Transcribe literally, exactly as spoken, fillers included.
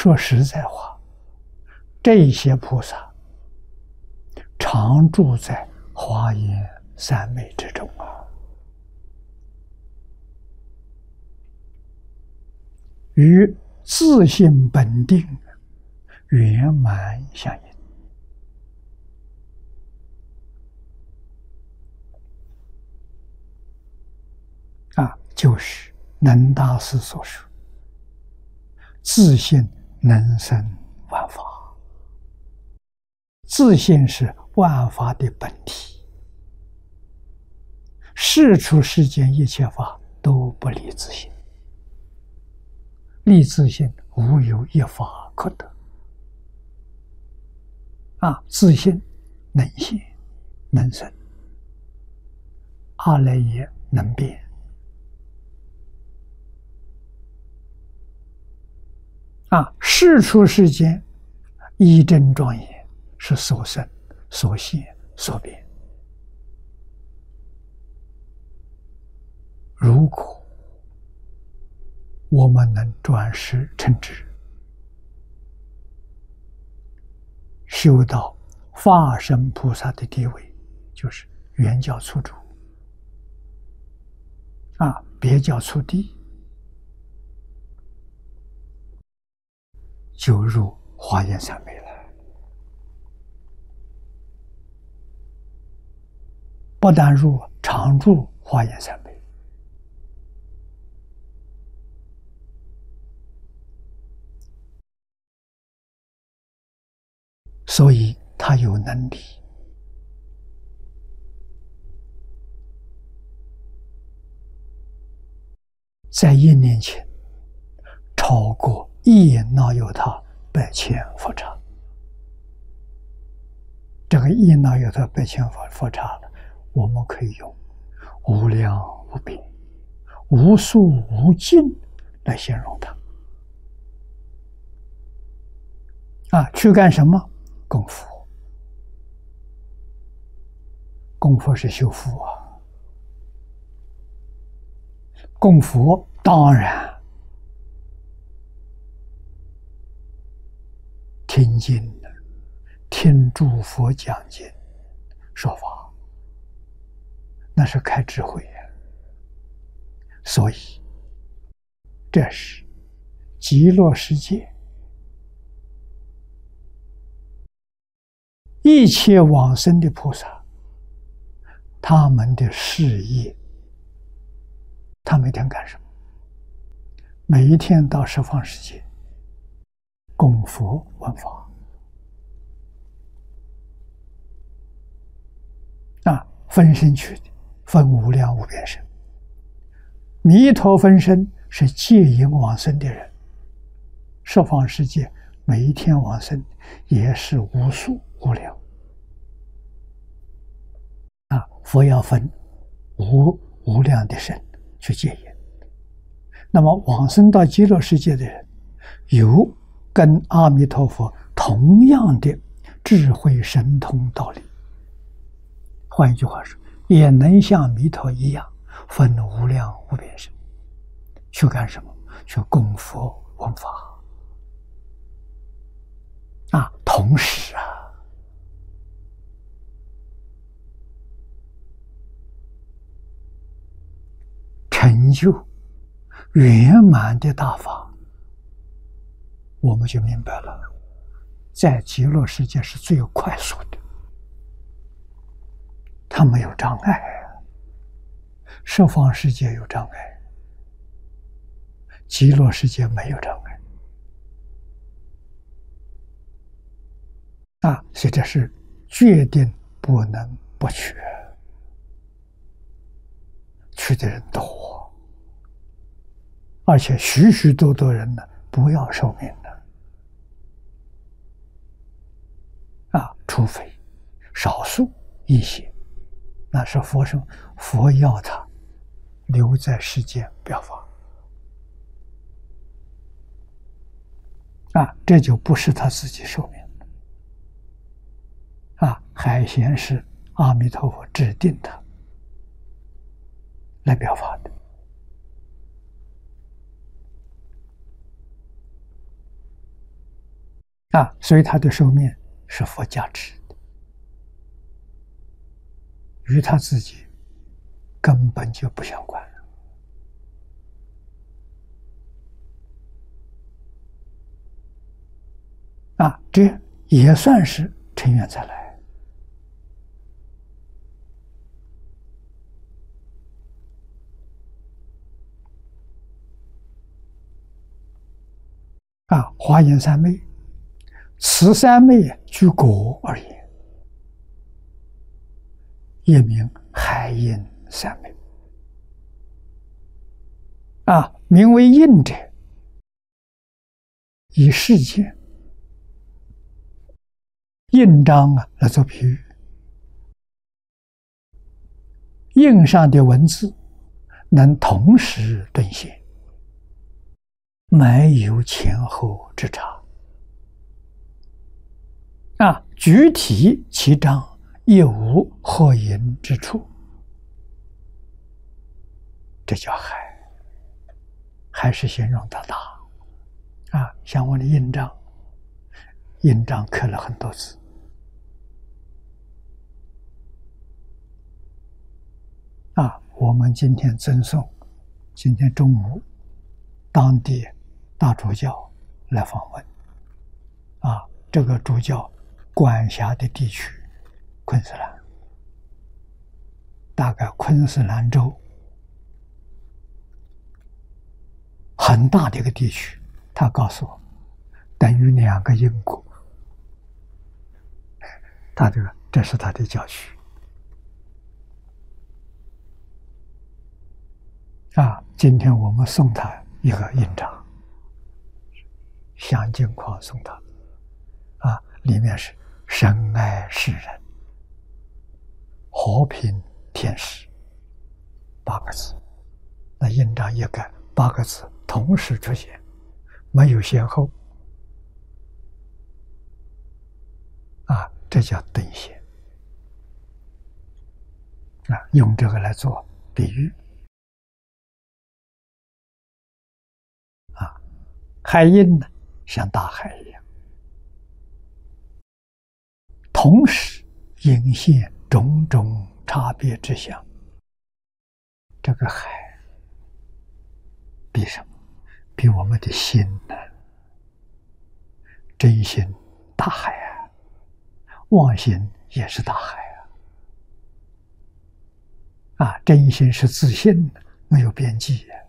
说实在话，这些菩萨常住在华严三昧之中啊，与自性本定圆满相应。啊，就是能大师所说，自性能生万法，自性是万法的本体，世出世间一切法都不离自性，离自性无有一法可得。啊，自性能现能生，阿赖耶能变。啊，世出世间一真庄严，是所生所现所变。如果我们能转识成智，修到法身菩萨的地位，就是圆教初住啊，别教初地，就入华严三昧了。不但入，常住华严三昧。所以他有能力在一年前超过一那由他百千佛刹。这个一那由他百千佛佛刹了，我们可以用无量无边、无数无尽来形容它。啊，去干什么？供佛。供佛是修福啊。供佛当然听经的，听诸佛讲经说法，那是开智慧呀。所以这是极乐世界一切往生的菩萨，他们的事业，他每天干什么？每一天到十方世界供佛闻法啊，分身去的，分无量无边身。弥陀分身是戒引往生的人，十方世界每一天往生也是无数无量啊，佛要分无无量的身去戒引。那么往生到极乐世界的人，有跟阿弥陀佛同样的智慧神通道理，换一句话说，也能像弥陀一样分无量无边身，去干什么？去供佛闻法啊！同时啊，成就圆满的大法，我们就明白了，在极乐世界是最快速的，它没有障碍啊。十方世界有障碍，极乐世界没有障碍啊，所以这是决定不能不去，去的人多，而且许许多多人呢不要寿命的啊，除非少数一些，那是佛说佛要他留在世间表法啊，这就不是他自己寿命啊，海贤是阿弥陀佛指定他来表法的。 啊，所以他的寿命是佛加持的，与他自己根本就不相关。啊，这也算是成缘再来。啊，华严三昧，此三昧据果而言，也名海印三昧。啊，名为印者，以世间印章啊来做比喻，印上的文字能同时顿现，没有前后之差。啊，具体其章亦无合影之处，这叫海，还是形容它大。啊，像我的印章，印章刻了很多字。啊，我们今天赠送，今天中午，当地大主教来访问。啊，这个主教管辖的地区，昆士兰，大概昆士兰州很大的一个地区，他告诉我，等于两个英国。他这个，这是他的教区。啊，今天我们送他一个印章，向金矿送他。啊，里面是深爱世人，和平天使八个字。那印章一改，八个字同时出现，没有先后。啊，这叫顿现。啊，用这个来做比喻。啊，海印呢，像大海一样，同时隐现种种差别之相。这个海比什么？比我们的心呢？真心大海啊，妄心也是大海啊。啊，真心是自信的，没有边际啊。